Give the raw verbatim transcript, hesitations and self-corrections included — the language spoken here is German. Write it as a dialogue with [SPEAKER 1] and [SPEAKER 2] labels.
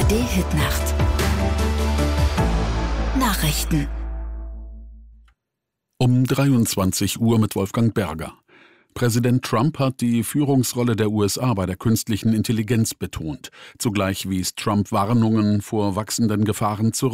[SPEAKER 1] A R D-Hitnacht. Nachrichten.
[SPEAKER 2] Um dreiundzwanzig Uhr mit Wolfgang Berger. Präsident Trump hat die Führungsrolle der U S A bei der künstlichen Intelligenz betont. Zugleich wies Trump Warnungen vor wachsenden Gefahren zurück.